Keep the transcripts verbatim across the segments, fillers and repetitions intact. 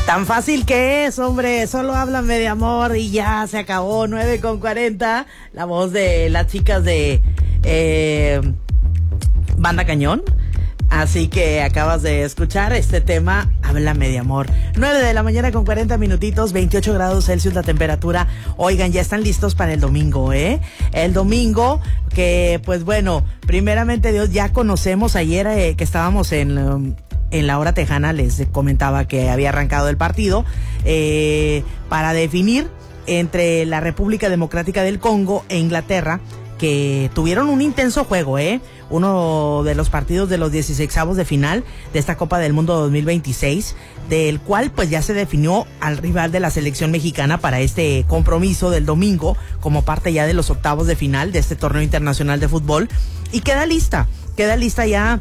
Tan fácil que es, hombre, solo háblame de amor y ya se acabó. Nueve con cuarenta, la voz de las chicas de eh, Banda Cañón. Así que acabas de escuchar este tema, Háblame de amor. Nueve de la mañana con cuarenta minutitos, veintiocho grados Celsius la temperatura. Oigan, ya están listos para el domingo, ¿eh? El domingo que, pues bueno, primeramente Dios, ya conocemos ayer eh, que estábamos en... Um, en la hora tejana, les comentaba que había arrancado el partido eh, para definir entre la República Democrática del Congo e Inglaterra, que tuvieron un intenso juego, ¿eh? Uno de los partidos de los dieciseisavos de final de esta Copa del Mundo dos mil veintiséis, del cual pues ya se definió al rival de la selección mexicana para este compromiso del domingo, como parte ya de los octavos de final de este torneo internacional de fútbol, y queda lista, queda lista ya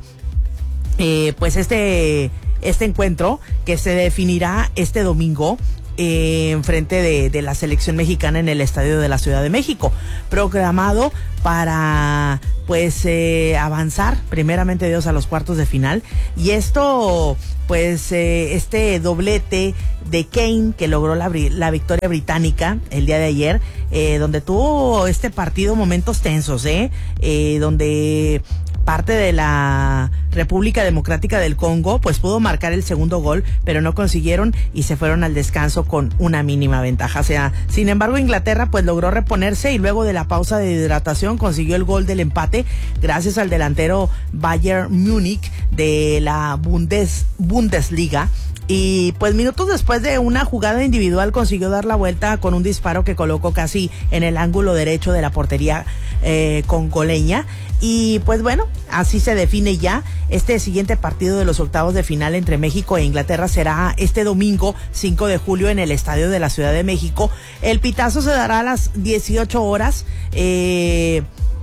Eh, pues este este encuentro que se definirá este domingo eh, en frente de, de la selección mexicana en el Estadio de la Ciudad de México, programado para pues eh, avanzar primeramente Dios a los cuartos de final. Y esto pues eh, este doblete de Kane que logró la, la victoria británica el día de ayer, eh, donde tuvo este partido momentos tensos, eh, eh donde parte de la República Democrática del Congo pues pudo marcar el segundo gol, pero no consiguieron y se fueron al descanso con una mínima ventaja. O sea, sin embargo, Inglaterra pues logró reponerse y luego de la pausa de hidratación consiguió el gol del empate gracias al delantero Bayern Múnich de la Bundes, Bundesliga. Y pues minutos después de una jugada individual consiguió dar la vuelta con un disparo que colocó casi en el ángulo derecho de la portería eh, congoleña. Y pues bueno, así se define ya. Este siguiente partido de los octavos de final entre México e Inglaterra será este domingo cinco de julio en el Estadio de la Ciudad de México. El pitazo se dará a las dieciocho horas, eh...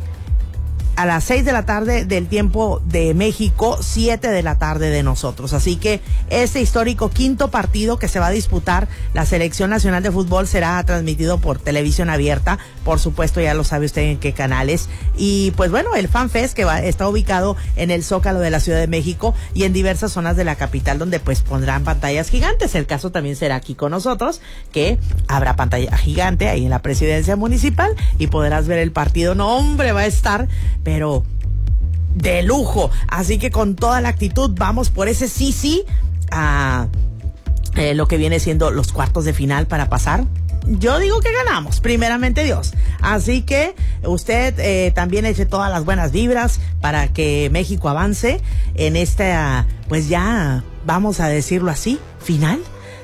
a las seis de la tarde del tiempo de México, siete de la tarde de nosotros. Así que este histórico quinto partido que se va a disputar la Selección Nacional de Fútbol será transmitido por televisión abierta. Por supuesto, ya lo sabe usted en qué canales. Y pues bueno, el Fan Fest que va, está ubicado en el Zócalo de la Ciudad de México y en diversas zonas de la capital, donde pues pondrán pantallas gigantes. El caso también será aquí con nosotros, que habrá pantalla gigante ahí en la presidencia municipal y podrás ver el partido. No, hombre, va a estar pero de lujo. Así que con toda la actitud vamos por ese sí sí a eh, lo que viene siendo los cuartos de final para pasar. Yo digo que ganamos, primeramente Dios. Así que usted eh, también eche todas las buenas vibras para que México avance en esta, pues ya vamos a decirlo así, final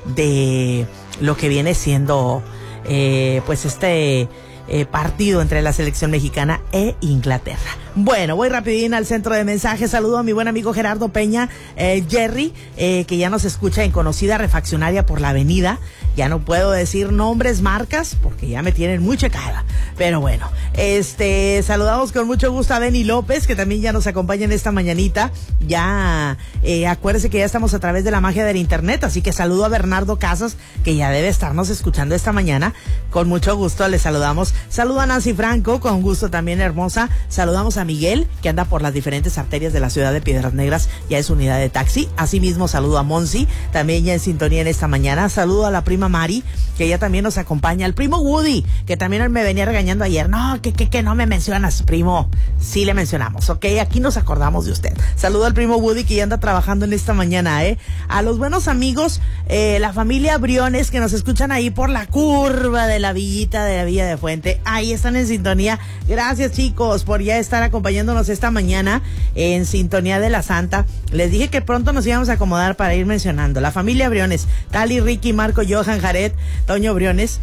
de lo que viene siendo eh, pues este Eh, partido entre la selección mexicana e Inglaterra. Bueno, voy rapidín al centro de mensajes. Saludo a mi buen amigo Gerardo Peña, eh, Jerry, eh, que ya nos escucha en Conocida Refaccionaria por la Avenida. Ya no puedo decir nombres, marcas, porque ya me tienen muy checada. Pero bueno, este, saludamos con mucho gusto a Benny López, que también ya nos acompaña en esta mañanita. Ya, eh, acuérdese que ya estamos a través de la magia del internet, así que saludo a Bernardo Casas, que ya debe estarnos escuchando esta mañana. Con mucho gusto le saludamos. Saludo a Nancy Franco, con gusto también, hermosa. Saludamos a Miguel, que anda por las diferentes arterias de la ciudad de Piedras Negras, ya es unidad de taxi. Asimismo, saludo a Monsi, también ya en sintonía en esta mañana. Saludo a la prima Mari, que ya también nos acompaña. Al primo Woody, que también me venía regañando ayer. No, que, que, que no me mencionas, primo. Sí le mencionamos, ok, aquí nos acordamos de usted. Saludo al primo Woody, que ya anda trabajando en esta mañana, eh. A los buenos amigos, eh, la familia Briones, que nos escuchan ahí por la curva de la villita de la Villa de Fuente. Ahí están en sintonía. Gracias, chicos, por ya estar acompañándonos esta mañana en sintonía de la Santa. Les dije que pronto nos íbamos a acomodar para ir mencionando. La familia Briones, Tali, Ricky, Marco, Johan, Jared, Toño Briones.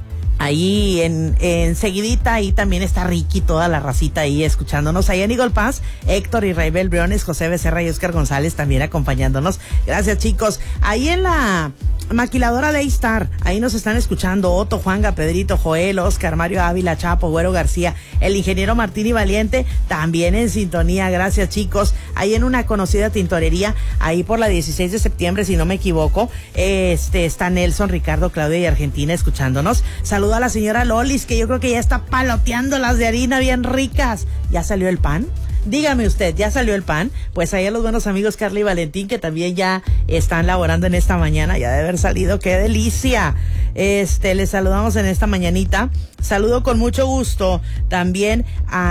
Ahí en, en seguidita, ahí también está Ricky, toda la racita ahí escuchándonos. Ahí en Eagle Pass, Héctor y Raibel Briones, José Becerra y Oscar González también acompañándonos. Gracias, chicos. Ahí en la maquiladora de A-Star, ahí nos están escuchando Otto, Juanga, Pedrito, Joel, Oscar, Mario Ávila, Chapo, Güero García, el ingeniero Martín y Valiente, también en sintonía. Gracias, chicos. Ahí en una conocida tintorería, ahí por la dieciséis de septiembre, si no me equivoco, este está Nelson, Ricardo, Claudia y Argentina escuchándonos. Saludo a la señora Lolis, que yo creo que ya está paloteando las de harina bien ricas. ¿Ya salió el pan? Dígame usted, ¿ya salió el pan? Pues ahí a los buenos amigos Carla y Valentín, que también ya están laborando en esta mañana, ya debe haber salido, ¡qué delicia! Este, les saludamos en esta mañanita. Saludo con mucho gusto también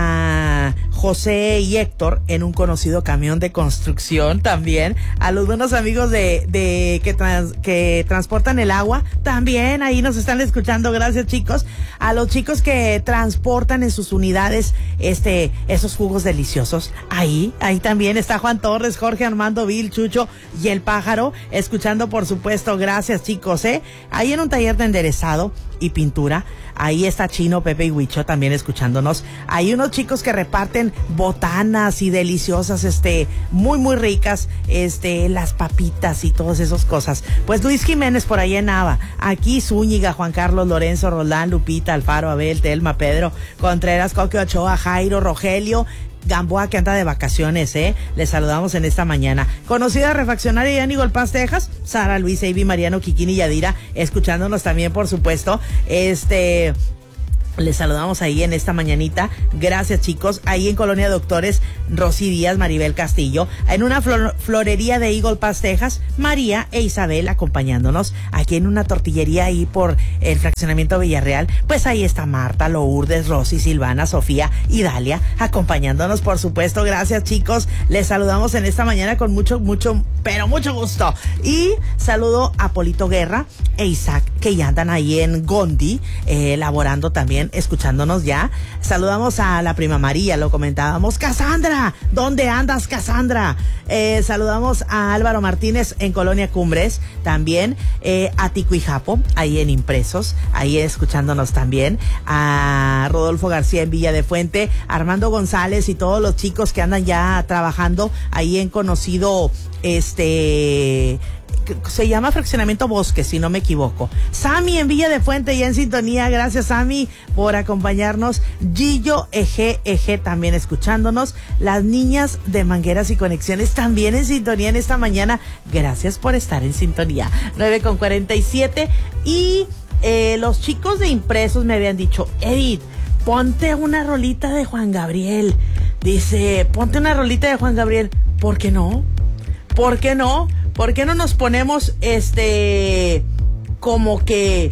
a José y Héctor en un conocido camión de construcción, también a los buenos amigos de, de que, trans, que transportan el agua, también ahí nos están escuchando, gracias chicos, a los chicos que transportan en sus unidades este esos jugos deliciosos, ahí, ahí también está Juan Torres, Jorge Armando Vil, Chucho y el Pájaro, escuchando por supuesto, gracias chicos, eh, ahí en un taller de enderezado y pintura, ahí está Chino, Pepe y Huicho también escuchándonos. Hay unos chicos que reparten botanas y deliciosas, este, muy muy ricas, este, las papitas y todas esas cosas. Pues Luis Jiménez por ahí en Nava, aquí Zúñiga, Juan Carlos, Lorenzo, Roldán, Lupita, Alfaro, Abel, Telma, Pedro, Contreras, Coque Ochoa, Jairo, Rogelio, Gamboa, que anda de vacaciones, ¿eh? Les saludamos en esta mañana. Conocida refaccionaria de Aníbal Paz, Texas, Sara, Luis, Eiby, Mariano, Kikini y Yadira, escuchándonos también, por supuesto. Este... Les saludamos ahí en esta mañanita. Gracias, chicos. Ahí en Colonia Doctores, Rosy Díaz, Maribel Castillo. En una flor florería de Eagle Pass, Texas, María e Isabel acompañándonos. Aquí en una tortillería ahí por el fraccionamiento Villarreal. Pues ahí está Marta, Lourdes, Rosy, Silvana, Sofía y Dalia acompañándonos, por supuesto. Gracias, chicos. Les saludamos en esta mañana con mucho, mucho, pero mucho gusto. Y saludo a Polito Guerra e Isaac, que ya andan ahí en Gondi, eh, laborando también, escuchándonos ya. Saludamos a la prima María, lo comentábamos. Cassandra, ¿dónde andas, Cassandra? Eh, saludamos a Álvaro Martínez en Colonia Cumbres, también eh, a Tico y Japo, ahí en Impresos, ahí escuchándonos también. A Rodolfo García en Villa de Fuente, Armando González y todos los chicos que andan ya trabajando ahí en conocido, este... se llama Fraccionamiento Bosque, si no me equivoco. Sammy en Villa de Fuente, ya en sintonía. Gracias, Sammy, por acompañarnos. Gillo Eje Eje también escuchándonos. Las niñas de Mangueras y Conexiones también en sintonía en esta mañana. Gracias por estar en sintonía. nueve con cuarenta y siete. Y eh, los chicos de Impresos me habían dicho, Edith, ponte una rolita de Juan Gabriel. Dice, ponte una rolita de Juan Gabriel. ¿Por qué no? ¿Por qué no? ¿Por qué no nos ponemos, este, como que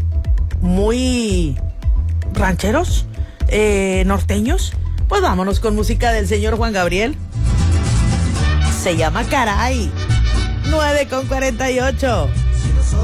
muy rancheros, eh, norteños? Pues vámonos con música del señor Juan Gabriel. Se llama Caray. nueve con cuarenta y ocho.